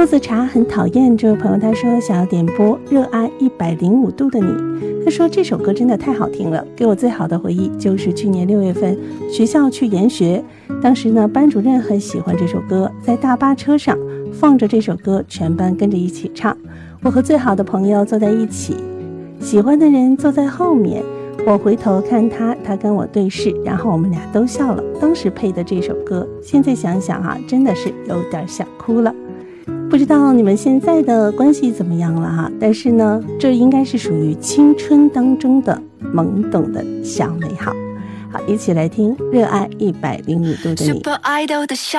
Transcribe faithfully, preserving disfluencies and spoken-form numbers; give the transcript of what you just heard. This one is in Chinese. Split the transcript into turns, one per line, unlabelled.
柚子茶很讨厌，这位朋友他说想要点播热爱一百零五度的你。他说这首歌真的太好听了，给我最好的回忆就是去年六月份学校去研学，当时呢班主任很喜欢这首歌，在大巴车上放着这首歌，全班跟着一起唱。我和最好的朋友坐在一起，喜欢的人坐在后面，我回头看他，他跟我对视，然后我们俩都笑了。当时配的这首歌，现在想想啊，真的是有点想哭了。不知道你们现在的关系怎么样了哈？但是呢，这应该是属于青春当中的懵懂的小美好。好，一起来听《热爱一百零五度的你》。